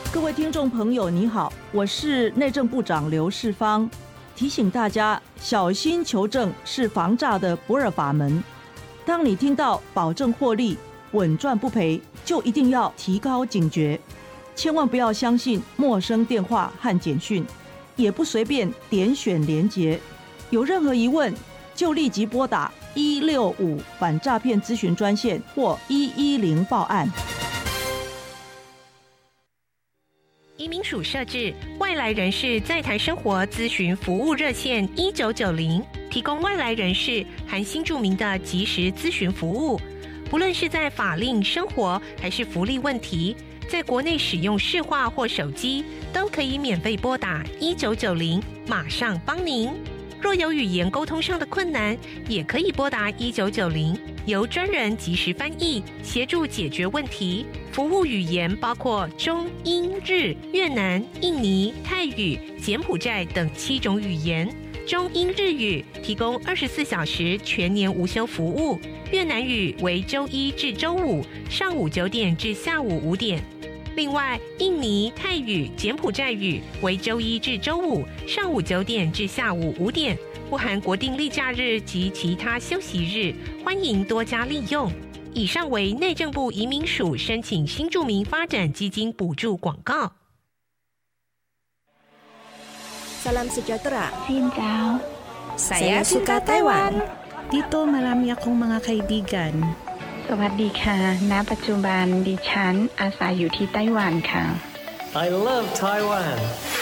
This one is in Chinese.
各位听众朋友你好，我是内政部长刘世芳，提醒大家小心求证是防诈的不二法门。当你听到保证获利、稳赚不赔，就一定要提高警觉，千万不要相信陌生电话和简讯，也不随便点选连结。有任何疑问就立即拨打165反诈骗咨询专线或110报案。 移民署设置外来人士在台生活咨询服务热线1990，提供外来人士含新住民的即时咨询服务。不论是在法令、生活还是福利问题，在国内使用市话或手机，都可以免费拨打1990，马上帮您。若有语言沟通上的困难，也可以拨打1990，由专人即时翻译，协助解决问题。服务语言包括中、英、日、越南、印尼、泰语、柬埔寨等7种语言。中英日语提供24小时全年无休服务，越南语为周一至周五上午9点至下午5点。另外，印尼、泰语、柬埔寨语为周一至周五上午9点至下午5点，不含国定例假日及其他休息日，欢迎多加利用。以上为内政部移民署申请新住民发展基金补助广告。 Salam sejahtera. Xin chào. Saya suka Taiwan. Dito marami akong mga kaibigan. สวัสดีค่ะ ณ ปัจจุบันดิฉันอาศัยอยู่ที่ไต้หวันค่ะ I love Taiwan.